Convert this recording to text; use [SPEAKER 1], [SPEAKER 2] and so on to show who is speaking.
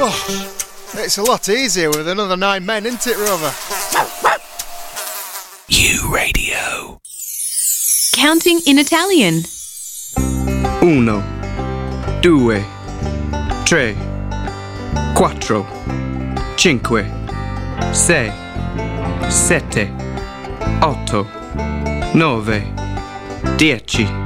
[SPEAKER 1] Oh, it's a lot easier with another 9 men, isn't it, Rover?
[SPEAKER 2] U Radio.
[SPEAKER 3] Counting in Italian.
[SPEAKER 4] 1, 2, 3, 4, 5, 6, 7, 8, 9, 10.